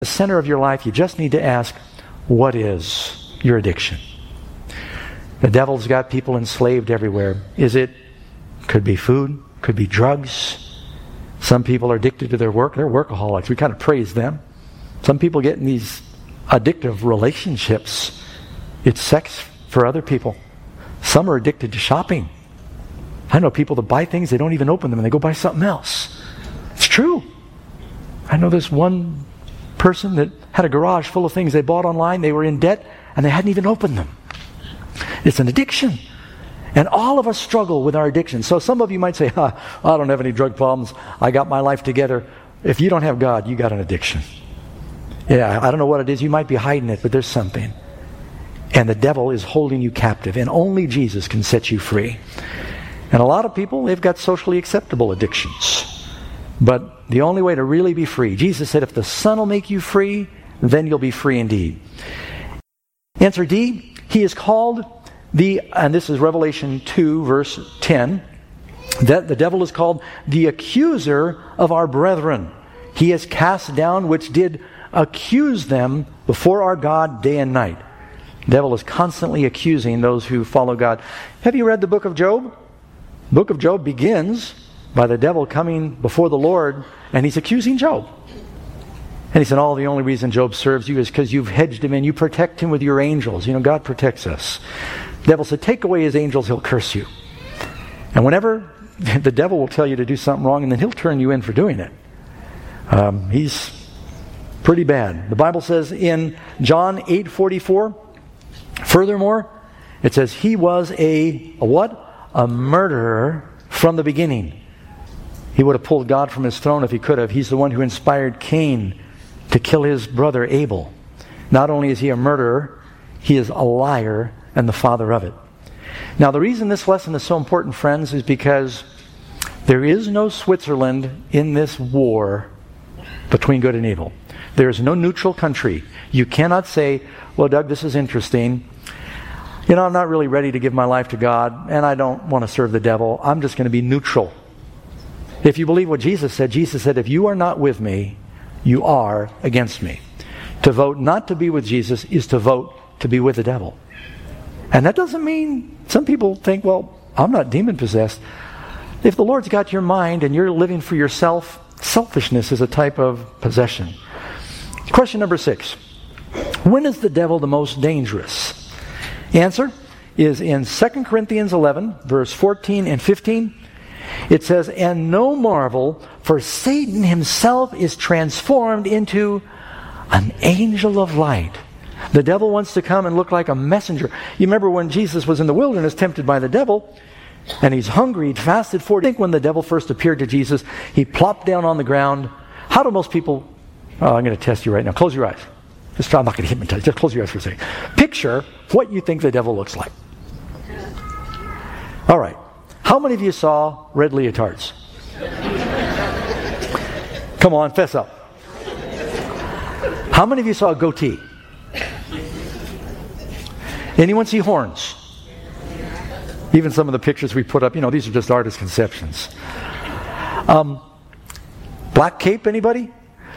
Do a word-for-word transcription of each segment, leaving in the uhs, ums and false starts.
the center of your life, you just need to ask, what is your addiction? The devil's got people enslaved everywhere. Is it, could be food, could be drugs. Some people are addicted to their work. They're workaholics. We kind of praise them. Some people get in these addictive relationships. It's sex for other people. Some are addicted to shopping. I know people that buy things, they don't even open them, and they go buy something else. It's true. I know this one person that had a garage full of things they bought online. They were in debt, and they hadn't even opened them. It's an addiction. And all of us struggle with our addiction. So some of you might say, huh, I don't have any drug problems. I got my life together. If you don't have God, you got an addiction. Yeah, I don't know what it is. You might be hiding it, but there's something. And the devil is holding you captive. And only Jesus can set you free. And a lot of people, they've got socially acceptable addictions. But the only way to really be free, Jesus said, if the Son will make you free, then you'll be free indeed. Answer D, he is called the, and this is Revelation two, verse ten, that the devil is called the accuser of our brethren. He is cast down, which did accuse them before our God day and night. The devil is constantly accusing those who follow God. Have you read the book of Job? The book of Job begins by the devil coming before the Lord, and he's accusing Job. And he said, oh, the only reason Job serves you is because you've hedged him in. You protect him with your angels. You know, God protects us. The devil said, take away his angels, he'll curse you. And whenever the devil will tell you to do something wrong, and then he'll turn you in for doing it. Um, he's pretty bad. The Bible says in John eight forty-four, furthermore, it says, he was a, a what? A murderer from the beginning. He would have pulled God from his throne if he could have. He's the one who inspired Cain to kill his brother Abel. Not only is he a murderer, he is a liar and the father of it. Now, the reason this lesson is so important, friends, is because there is no Switzerland in this war between good and evil. There is no neutral country. You cannot say, well, Doug, this is interesting. You know, I'm not really ready to give my life to God, and I don't want to serve the devil. I'm just going to be neutral. If you believe what Jesus said, Jesus said, if you are not with me, you are against me. To vote not to be with Jesus is to vote to be with the devil. And that doesn't mean, some people think, well, I'm not demon-possessed. If the Lord's got your mind and you're living for yourself, selfishness is a type of possession. Question number six. When is the devil the most dangerous? Answer is in Second Corinthians eleven, verse fourteen and fifteen. It says, and no marvel, for Satan himself is transformed into an angel of light. The devil wants to come and look like a messenger. You remember when Jesus was in the wilderness tempted by the devil, and he's hungry, he'd fasted forty. I think when the devil first appeared to Jesus, he plopped down on the ground. How do most people, oh, I'm going to test you right now. Close your eyes. Just try, I'm not going to hypnotize. Just close your eyes for a second. Picture what you think the devil looks like. All right. How many of you saw red leotards? Come on, fess up. How many of you saw a goatee? Anyone see horns? Even some of the pictures we put up, you know, these are just artist conceptions. Um, black cape, anybody?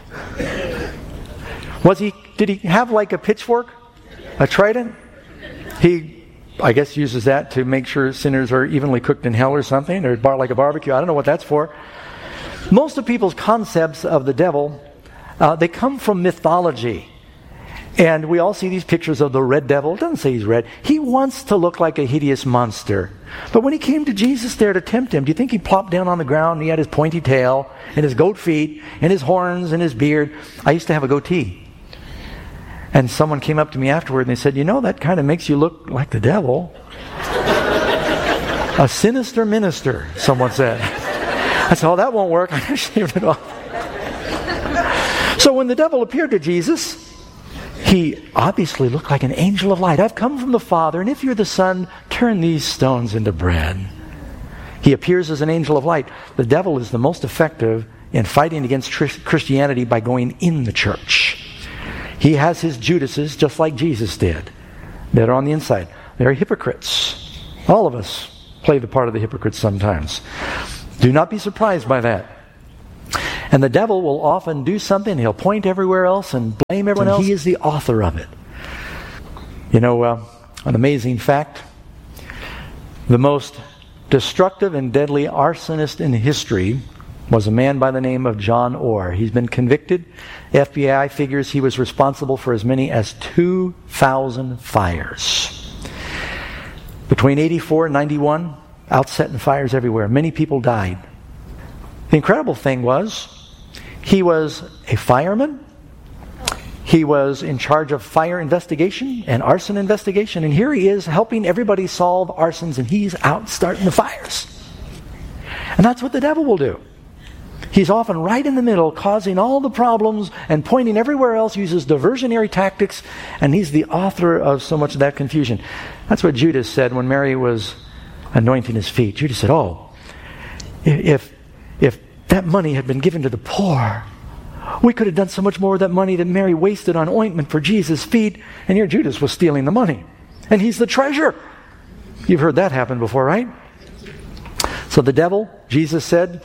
Was he, did he have like a pitchfork? A trident? He, I guess, uses that to make sure sinners are evenly cooked in hell or something, or bar like a barbecue. I don't know what that's for. Most of people's concepts of the devil, uh, they come from mythology. And we all see these pictures of the red devil. It doesn't say he's red. He wants to look like a hideous monster. But when he came to Jesus there to tempt him, do you think he plopped down on the ground and he had his pointy tail and his goat feet and his horns and his beard? I used to have a goatee. And someone came up to me afterward and they said, you know, that kind of makes you look like the devil. A sinister minister, someone said. I said, oh, that won't work. I shaved it off. So when the devil appeared to Jesus, he obviously looked like an angel of light. I've come from the Father, and if you're the Son, turn these stones into bread. He appears as an angel of light. The devil is the most effective in fighting against Christianity by going in the church. He has his Judases, just like Jesus did, that are on the inside. They're hypocrites. All of us play the part of the hypocrites sometimes. Do not be surprised by that. And the devil will often do something, he'll point everywhere else and blame everyone else. He is the author of it. You know, uh, an amazing fact, the most destructive and deadly arsonist in history was a man by the name of John Orr. He's been convicted. F B I figures he was responsible for as many as two thousand fires. Between eighty-four and ninety-one, out setting fires everywhere. Many people died. The incredible thing was, he was a fireman. He was in charge of fire investigation and arson investigation. And here he is helping everybody solve arsons, and he's out starting the fires. And that's what the devil will do. He's often right in the middle, causing all the problems and pointing everywhere else, uses diversionary tactics, and he's the author of so much of that confusion. That's what Judas said when Mary was anointing his feet. Judas said, oh, if, if that money had been given to the poor, we could have done so much more with that money that Mary wasted on ointment for Jesus' feet, and here Judas was stealing the money. And he's the treasure. You've heard that happen before, right? So the devil, Jesus said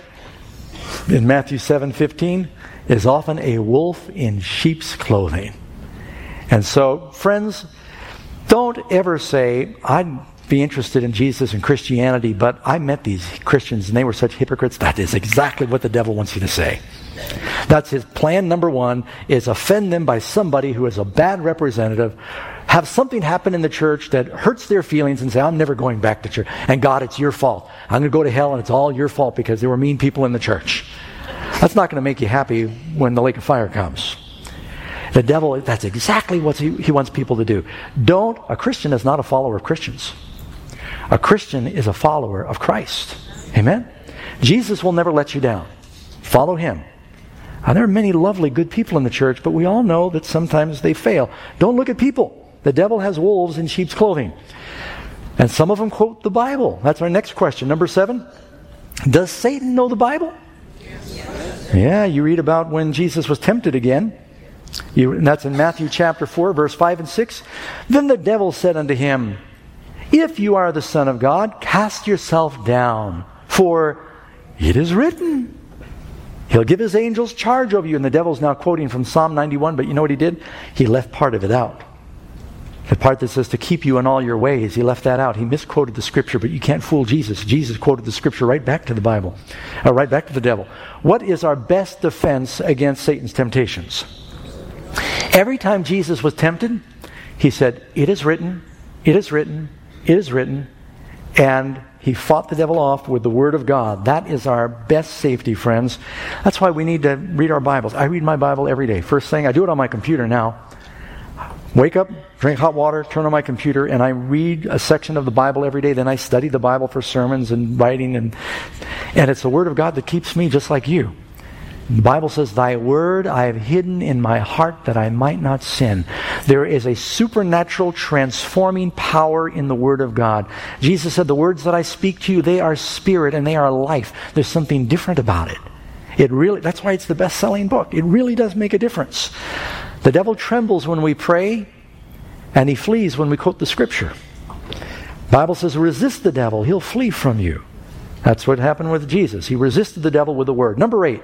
in Matthew seven fifteen, is often a wolf in sheep's clothing. And so, friends, don't ever say, I'd be interested in Jesus and Christianity, but I met these Christians and they were such hypocrites. That is exactly what the devil wants you to say. That's his plan number one, is offend them by somebody who is a bad representative, have something happen in the church that hurts their feelings and say, I'm never going back to church. And God, it's your fault. I'm going to go to hell and it's all your fault because there were mean people in the church. That's not going to make you happy when the lake of fire comes. The devil, that's exactly what he, he wants people to do. Don't, a Christian is not a follower of Christians. A Christian is a follower of Christ. Amen? Jesus will never let you down. Follow him. Now, there are many lovely, good people in the church, but we all know that sometimes they fail. Don't look at people. The devil has wolves in sheep's clothing. And some of them quote the Bible. That's our next question. Number seven. Does Satan know the Bible? Yes. Yeah, you read about when Jesus was tempted again. You, and that's in Matthew chapter four, verse five and six. Then the devil said unto him, if you are the Son of God, cast yourself down, for it is written, he'll give his angels charge over you. And the devil's now quoting from Psalm ninety-one, but you know what he did? He left part of it out. The part that says to keep you in all your ways, he left that out. He misquoted the scripture, but you can't fool Jesus. Jesus quoted the scripture right back to the Bible, or right back to the devil. What is our best defense against Satan's temptations? Every time Jesus was tempted, he said, it is written, it is written, it is written, and he fought the devil off with the Word of God. That is our best safety, friends. That's why we need to read our Bibles. I read my Bible every day. First thing, I do it on my computer now. Wake up, drink hot water, turn on my computer, and I read a section of the Bible every day. Then I study the Bible for sermons and writing. And, and it's the Word of God that keeps me just like you. The Bible says, thy word I have hidden in my heart that I might not sin. There is a supernatural transforming power in the Word of God. Jesus said, the words that I speak to you, they are spirit and they are life. There's something different about it. It really, that's why it's the best-selling book. It really does make a difference. The devil trembles when we pray, and he flees when we quote the Scripture. The Bible says, resist the devil, he'll flee from you. That's what happened with Jesus. He resisted the devil with the Word. Number eight.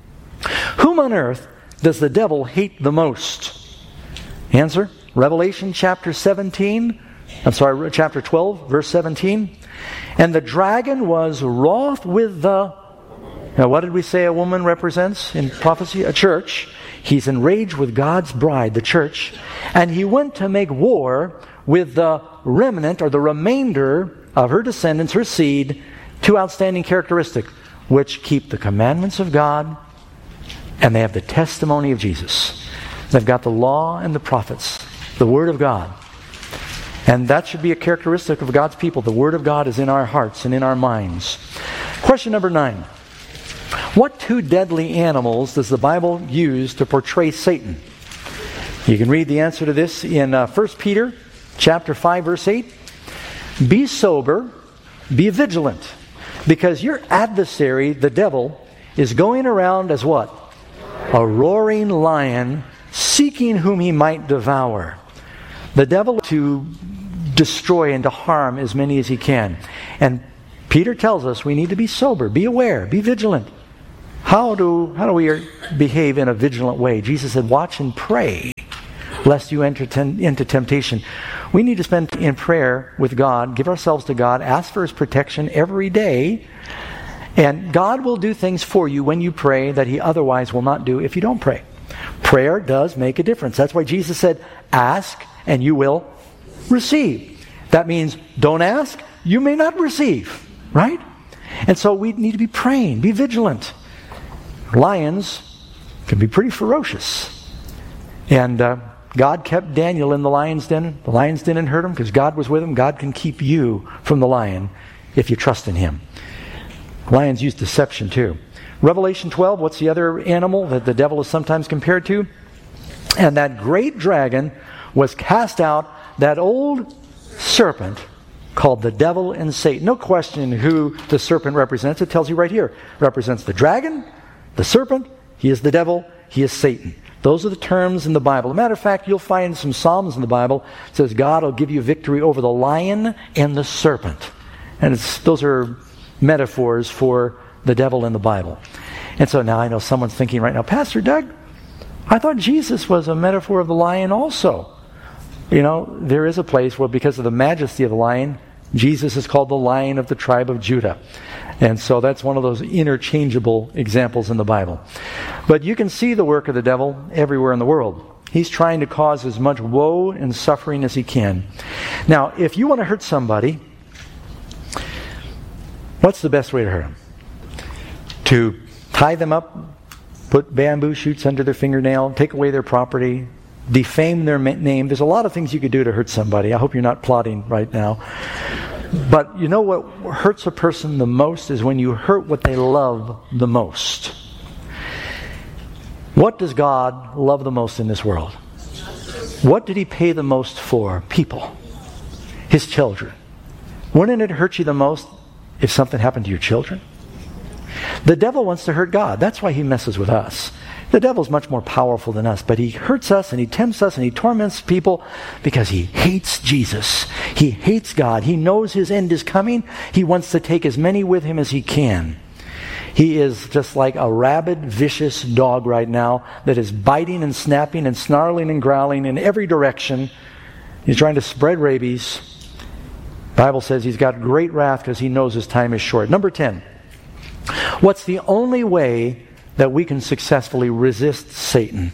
Whom on earth does the devil hate the most? Answer, Revelation chapter seventeen, I'm sorry, chapter twelve, verse seventeen. And the dragon was wroth with the... Now what did we say a woman represents in prophecy? A church. He's enraged with God's bride, the church. And he went to make war with the remnant or the remainder of her descendants, her seed, two outstanding characteristics, which keep the commandments of God, and they have the testimony of Jesus. They've got the law and the prophets, the Word of God. And that should be a characteristic of God's people. The Word of God is in our hearts and in our minds. Question number nine. What two deadly animals does the Bible use to portray Satan? You can read the answer to this in uh, First Peter chapter five, verse eight. Be sober, be vigilant, because your adversary, the devil, is going around as what? A roaring lion, seeking whom he might devour. The devil to destroy and to harm as many as he can. And Peter tells us we need to be sober, be aware, be vigilant. How do, how do we behave in a vigilant way? Jesus said, watch and pray, lest you enter ten, into temptation. We need to spend in prayer with God, give ourselves to God, ask for His protection every day, and God will do things for you when you pray that He otherwise will not do if you don't pray. Prayer does make a difference. That's why Jesus said, ask and you will receive. That means don't ask, you may not receive, right? And so we need to be praying, be vigilant. Lions can be pretty ferocious. And uh, God kept Daniel in the lion's den. The lions didn't hurt him because God was with him. God can keep you from the lion if you trust in Him. Lions use deception too. Revelation twelve, what's the other animal that the devil is sometimes compared to? And that great dragon was cast out, that old serpent called the devil and Satan. No question who the serpent represents. It tells you right here. It represents the dragon, the serpent. He is the devil. He is Satan. Those are the terms in the Bible. As a matter of fact, you'll find some Psalms in the Bible. It says God will give you victory over the lion and the serpent. And it's, those are metaphors for the devil in the Bible. And so now I know someone's thinking right now, Pastor Doug, I thought Jesus was a metaphor of the lion also. You know, there is a place where because of the majesty of the lion, Jesus is called the Lion of the tribe of Judah. And so that's one of those interchangeable examples in the Bible. But you can see the work of the devil everywhere in the world. He's trying to cause as much woe and suffering as he can. Now, if you want to hurt somebody, what's the best way to hurt them? To tie them up, put bamboo shoots under their fingernail, take away their property, defame their name. There's a lot of things you could do to hurt somebody. I hope you're not plotting right now. But you know what hurts a person the most is when you hurt what they love the most. What does God love the most in this world? What did He pay the most for? People. His children. Wouldn't it hurt you the most if something happened to your children? The devil wants to hurt God. That's why he messes with us. The devil's much more powerful than us, but he hurts us and he tempts us and he torments people because he hates Jesus. He hates God. He knows his end is coming. He wants to take as many with him as he can. He is just like a rabid, vicious dog right now that is biting and snapping and snarling and growling in every direction. He's trying to spread rabies. The Bible says he's got great wrath because he knows his time is short. Number ten. What's the only way that we can successfully resist Satan?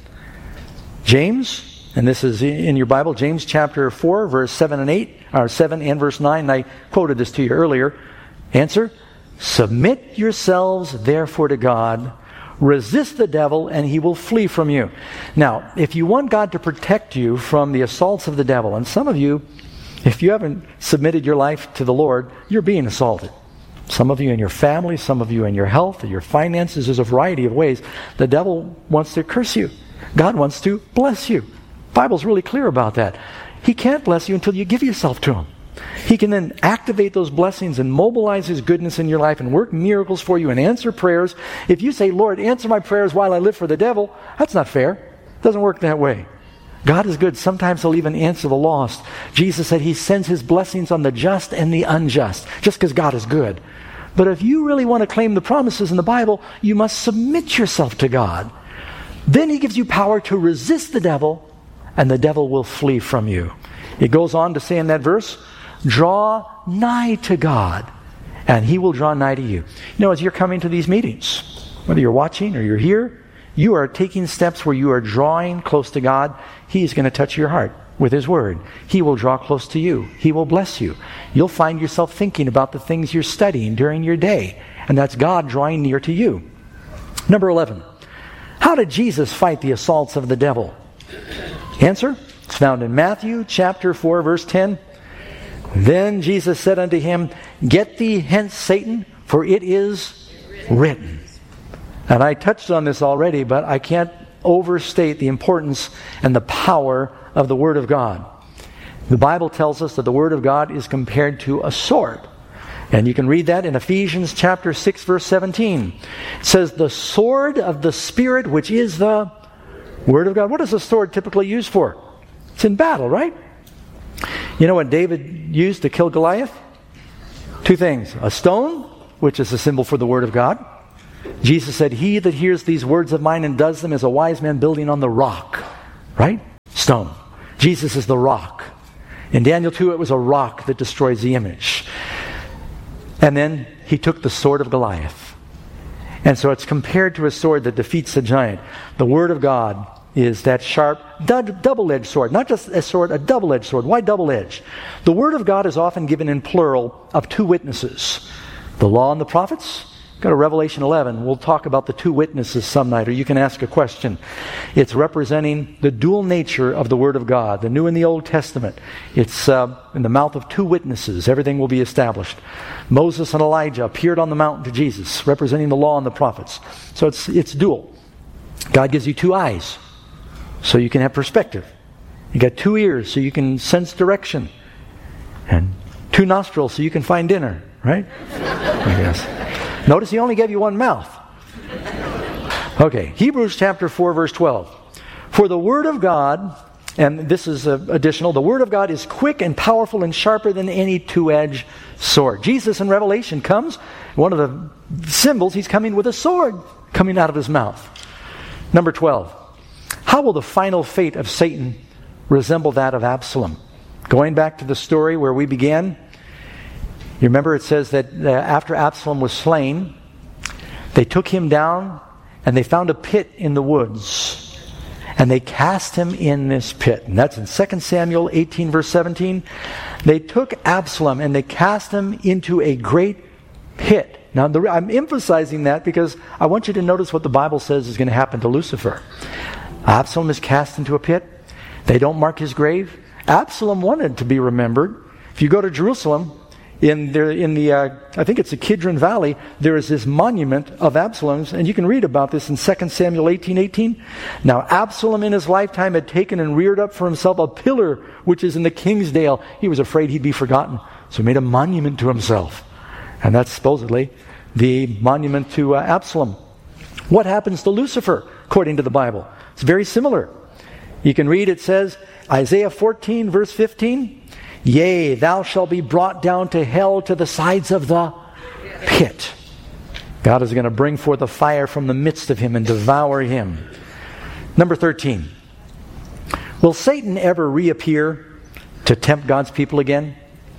James, and this is in your Bible, James chapter four, verse seven and eight, or seven and verse nine, and I quoted this to you earlier. Answer, submit yourselves therefore to God, resist the devil, and he will flee from you. Now, if you want God to protect you from the assaults of the devil, and some of you, if you haven't submitted your life to the Lord, you're being assaulted. Some of you in your family, some of you in your health, or your finances. There's a variety of ways. The devil wants to curse you. God wants to bless you. The Bible's really clear about that. He can't bless you until you give yourself to Him. He can then activate those blessings and mobilize His goodness in your life and work miracles for you and answer prayers. If you say, Lord, answer my prayers while I live for the devil, that's not fair. It doesn't work that way. God is good. Sometimes He'll even answer the lost. Jesus said He sends His blessings on the just and the unjust, just because God is good. But if you really want to claim the promises in the Bible, you must submit yourself to God. Then He gives you power to resist the devil, and the devil will flee from you. It goes on to say in that verse, draw nigh to God, and He will draw nigh to you. You know, as you're coming to these meetings, whether you're watching or you're here, you are taking steps where you are drawing close to God. He's going to touch your heart with His Word. He will draw close to you. He will bless you. You'll find yourself thinking about the things you're studying during your day, and that's God drawing near to you. Number eleven. How did Jesus fight the assaults of the devil? Answer, it's found in Matthew chapter four, verse ten. Then Jesus said unto him, get thee hence, Satan, for it is written. And I touched on this already, but I can't overstate the importance and the power of the Word of God. The Bible tells us that the Word of God is compared to a sword. And you can read that in Ephesians chapter six, verse seventeen. It says, the sword of the Spirit, which is the Word of God. What is a sword typically used for? It's in battle, right? You know what David used to kill Goliath? Two things. A stone, which is a symbol for the Word of God, Jesus said, he that hears these words of mine and does them is a wise man building on the rock. Right? Stone. Jesus is the rock. In Daniel two, it was a rock that destroys the image. And then he took the sword of Goliath. And so it's compared to a sword that defeats the giant. The Word of God is that sharp, double-edged sword. Not just a sword, a double-edged sword. Why double-edged? The Word of God is often given in plural of two witnesses. The law and the prophets. Go to Revelation eleven. We'll talk about the two witnesses some night, or you can ask a question. It's representing the dual nature of the Word of God, the New and the Old Testament. It's uh, in the mouth of two witnesses. Everything will be established. Moses and Elijah appeared on the mountain to Jesus, representing the law and the prophets. So it's it's dual. God gives you two eyes, so you can have perspective. You got two ears, so you can sense direction. And two nostrils, so you can find dinner, right? I guess. Notice he only gave you one mouth. Okay, Hebrews chapter four, verse twelve. For the Word of God, and this is uh, additional, the Word of God is quick and powerful and sharper than any two-edged sword. Jesus in Revelation comes, one of the symbols, he's coming with a sword coming out of his mouth. Number twelve. How will the final fate of Satan resemble that of Absalom? Going back to the story where we began, you remember it says that uh, after Absalom was slain, they took him down and they found a pit in the woods. And they cast him in this pit. And that's in Second Samuel eighteen, verse seventeen. They took Absalom and they cast him into a great pit. Now, the, I'm emphasizing that because I want you to notice what the Bible says is going to happen to Lucifer. Absalom is cast into a pit. They don't mark his grave. Absalom wanted to be remembered. If you go to Jerusalem, in the, in the uh, I think it's the Kidron Valley, there is this monument of Absalom's, and you can read about this in Second Samuel eighteen eighteen. Now, Absalom in his lifetime had taken and reared up for himself a pillar which is in the King's Dale. He was afraid he'd be forgotten, so he made a monument to himself. And that's supposedly the monument to uh, Absalom. What happens to Lucifer, according to the Bible? It's very similar. You can read, it says, Isaiah fourteen, verse fifteen, yea, thou shalt be brought down to hell, to the sides of the pit. God is going to bring forth a fire from the midst of him and devour him. Number thirteen. Will Satan ever reappear to tempt God's people again?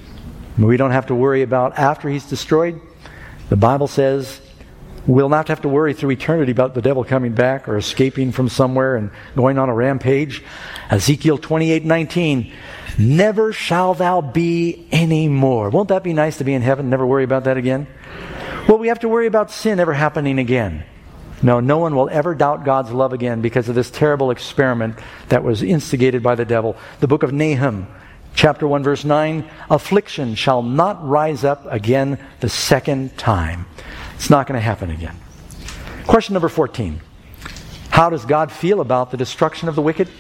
We don't have to worry about after he's destroyed. The Bible says we'll not have to worry through eternity about the devil coming back or escaping from somewhere and going on a rampage. Ezekiel twenty-eight nineteen. Never shall thou be any more. Won't that be nice to be in heaven, never worry about that again? Well, we have to worry about sin ever happening again. No, no one will ever doubt God's love again because of this terrible experiment that was instigated by the devil. The book of Nahum, chapter one, verse nine, affliction shall not rise up again the second time. It's not going to happen again. Question number fourteen. How does God feel about the destruction of the wicked?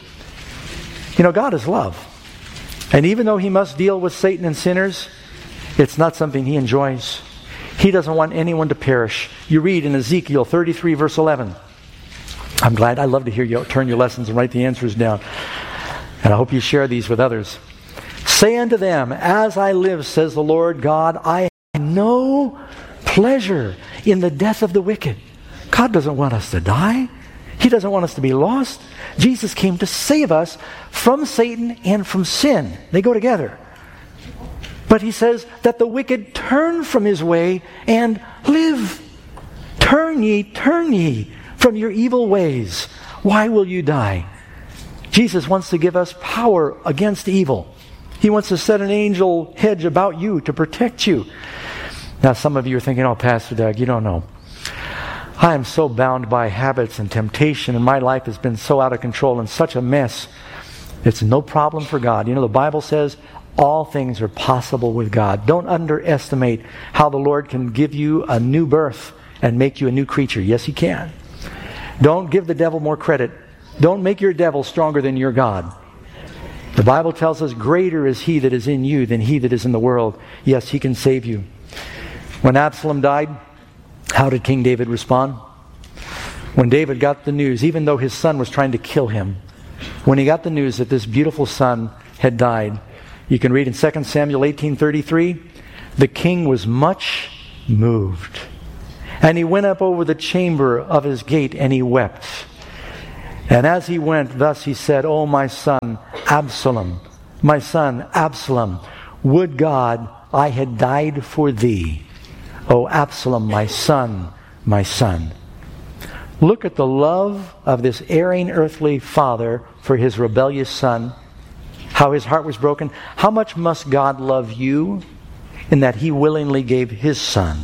You know, God is love. And even though he must deal with Satan and sinners, it's not something he enjoys. He doesn't want anyone to perish. You read in Ezekiel thirty-three, verse eleven. I'm glad. I love to hear you turn your lessons and write the answers down. And I hope you share these with others. Say unto them, as I live, says the Lord God, I have no pleasure in the death of the wicked. God doesn't want us to die. He doesn't want us to be lost. Jesus came to save us from Satan and from sin. They go together. But he says that the wicked turn from his way and live. Turn ye, turn ye from your evil ways. Why will you die? Jesus wants to give us power against evil. He wants to set an angel hedge about you to protect you. Now some of you are thinking, oh, Pastor Doug, you don't know. I am so bound by habits and temptation, and my life has been so out of control and such a mess. It's no problem for God. You know, the Bible says all things are possible with God. Don't underestimate how the Lord can give you a new birth and make you a new creature. Yes, he can. Don't give the devil more credit. Don't make your devil stronger than your God. The Bible tells us, greater is he that is in you than he that is in the world. Yes, he can save you. When Absalom died, how did King David respond? When David got the news, even though his son was trying to kill him, when he got the news that this beautiful son had died, you can read in Second Samuel eighteen thirty-three, the king was much moved. And he went up over the chamber of his gate, and he wept. And as he went, thus he said, O my son Absalom, my son Absalom, would God I had died for thee. O Absalom, my son, my son. Look at the love of this erring earthly father for his rebellious son, how his heart was broken. How much must God love you in that he willingly gave his son?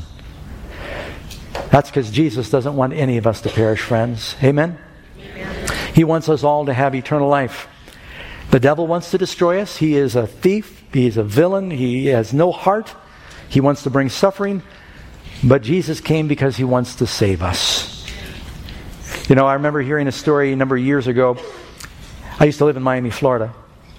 That's because Jesus doesn't want any of us to perish, friends. Amen? Amen. He wants us all to have eternal life. The devil wants to destroy us. He is a thief. He is a villain. He has no heart. He wants to bring suffering. But Jesus came because he wants to save us. You know, I remember hearing a story a number of years ago. I used to live in Miami, Florida.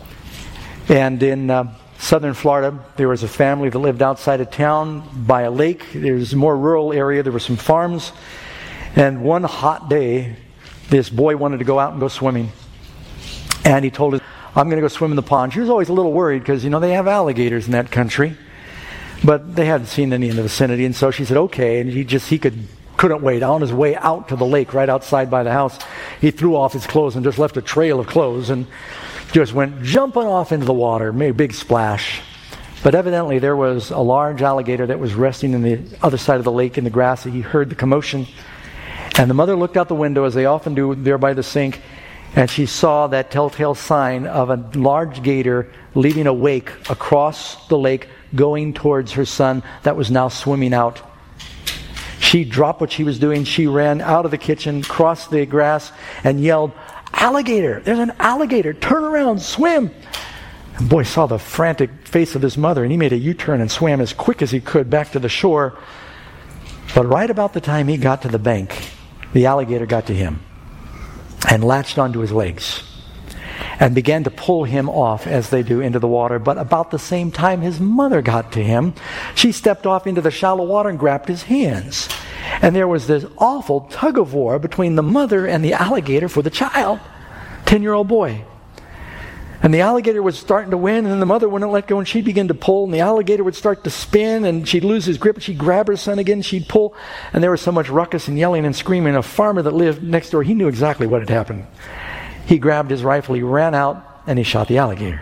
And in uh, southern Florida, there was a family that lived outside of town by a lake. There's a more rural area. There were some farms. And one hot day, this boy wanted to go out and go swimming. And he told us, I'm going to go swim in the pond. She was always a little worried because, you know, they have alligators in that country. But they hadn't seen any in the vicinity. And so she said, okay. And he just, he could, couldn't wait. On his way out to the lake right outside by the house, he threw off his clothes and just left a trail of clothes and just went jumping off into the water, made a big splash. But evidently there was a large alligator that was resting in the other side of the lake in the grass. He heard the commotion. And the mother looked out the window, as they often do there by the sink, and she saw that telltale sign of a large gator leaving a wake across the lake going towards her son that was now swimming out. She dropped what she was doing. She ran out of the kitchen, crossed the grass, and yelled, alligator! There's an alligator! Turn around, swim! And boy saw the frantic face of his mother, and he made a U-turn and swam as quick as he could back to the shore. But right about the time he got to the bank, the alligator got to him and latched onto his legs and began to pull him off as they do into the water. But about the same time his mother got to him, she stepped off into the shallow water and grabbed his hands. And there was this awful tug of war between the mother and the alligator for the child, ten-year-old boy. And the alligator was starting to win, and then the mother wouldn't let go, and she'd begin to pull, and the alligator would start to spin, and she'd lose his grip, and she'd grab her son again, and she'd pull, and there was so much ruckus and yelling and screaming. A farmer that lived next door, he knew exactly what had happened. He grabbed his rifle, he ran out, and he shot the alligator.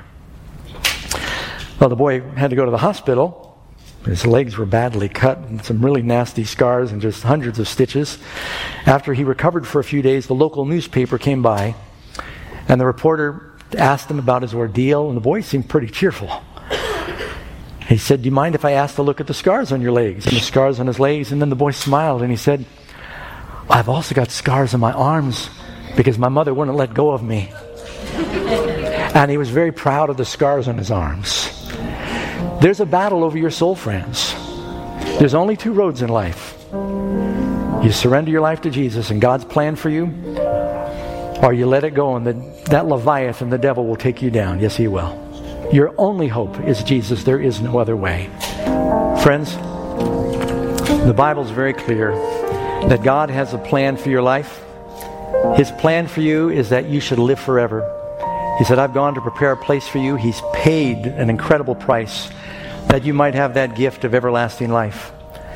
Well, the boy had to go to the hospital. His legs were badly cut, and some really nasty scars, and just hundreds of stitches. After he recovered for a few days, the local newspaper came by, and the reporter asked him about his ordeal, and the boy seemed pretty cheerful. He said, do you mind if I ask to look at the scars on your legs? And the scars on his legs. And then the boy smiled and he said, I've also got scars on my arms because my mother wouldn't let go of me. And he was very proud of the scars on his arms. There's a battle over your soul, friends. There's only two roads in life. You surrender your life to Jesus and God's plan for you, or you let it go and the, that Leviathan, the devil, will take you down. Yes, he will. Your only hope is Jesus. There is no other way. Friends, the Bible's very clear that God has a plan for your life. His plan for you is that you should live forever. He said, I've gone to prepare a place for you. He's paid an incredible price that you might have that gift of everlasting life.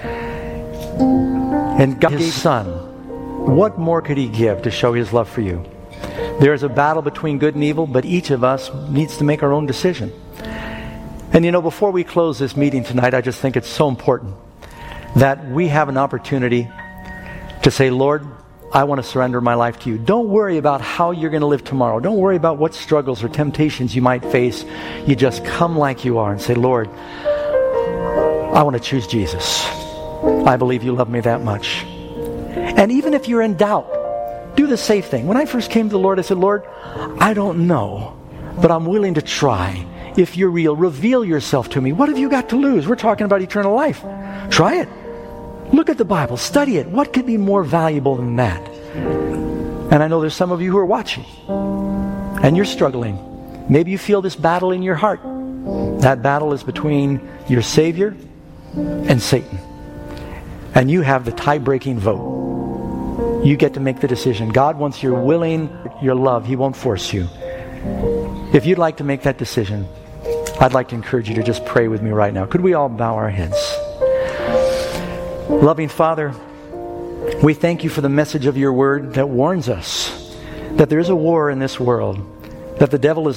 And God gave His Son. What more could He give to show His love for you? There is a battle between good and evil, but each of us needs to make our own decision. And you know, before we close this meeting tonight, I just think it's so important that we have an opportunity to say, Lord, I want to surrender my life to you. Don't worry about how you're going to live tomorrow. Don't worry about what struggles or temptations you might face. You just come like you are and say, Lord, I want to choose Jesus. I believe you love me that much. And even if you're in doubt, do the safe thing. When I first came to the Lord, I said, Lord, I don't know, but I'm willing to try. If you're real, reveal yourself to me. What have you got to lose? We're talking about eternal life. Try it. Look at the Bible. Study it. What could be more valuable than that? And I know there's some of you who are watching, and you're struggling. Maybe you feel this battle in your heart. That battle is between your Savior and Satan. And you have the tie-breaking vote. You get to make the decision. God wants your willing, your love. He won't force you. If you'd like to make that decision, I'd like to encourage you to just pray with me right now. Could we all bow our heads? Loving Father, We thank you for the message of your word that warns us that there is a war in this world, that the devil is